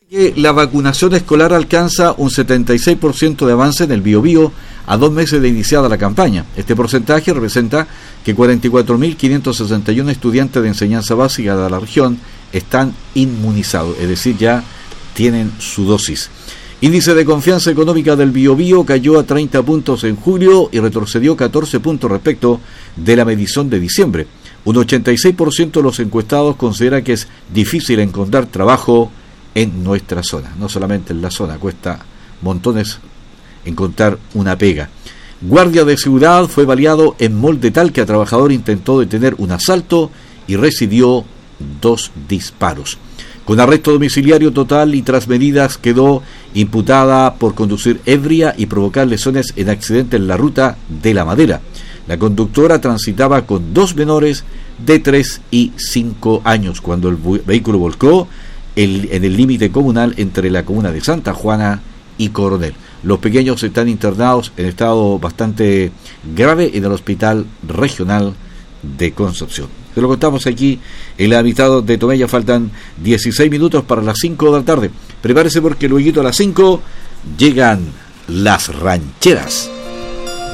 Que la vacunación escolar alcanza un 76% de avance en el Biobío a 2 meses de iniciada la campaña. Este porcentaje representa que 44.561 estudiantes de enseñanza básica de la región están inmunizados, es decir, ya tienen su dosis. Índice de confianza económica del Biobío cayó a 30 puntos en julio y retrocedió 14 puntos respecto de la medición de diciembre. Un 86% de los encuestados considera que es difícil encontrar trabajo en nuestra zona. No solamente en la zona, cuesta montones encontrar una pega. Guardia de seguridad fue baleado en Mall de Talca. Trabajador intentó detener un asalto y recibió 2 disparos. Con arresto domiciliario total y tras medidas quedó imputada por conducir ebria y provocar lesiones en accidente en la ruta de La Madera. La conductora transitaba con 2 menores de 3 y 5 años cuando el vehículo volcó en el límite comunal entre la comuna de Santa Juana y Coronel. Los pequeños están internados en estado bastante grave en el Hospital Regional de Concepción. Se lo contamos aquí en la mitad de Tomella. Faltan 16 minutos para las 5 de la tarde. Prepárese porque luego a las 5 llegan las rancheras.